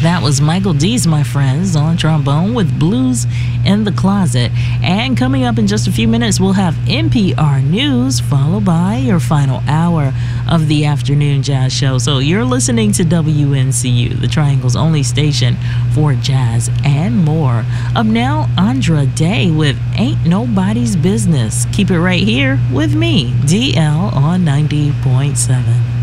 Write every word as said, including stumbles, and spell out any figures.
That was Michael Dees, my friends, on trombone with Blues in the Closet. And coming up in just a few minutes, we'll have N P R News, followed by your final hour of the afternoon jazz show. So you're listening to W N C U, the Triangle's only station for jazz and more. Up now, Andra Day with Ain't Nobody's Business. Keep it right here with me, D L, on ninety point seven.